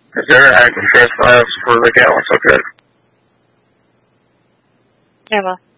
Is there? I can transfer for the account. Okay. Yeah, well.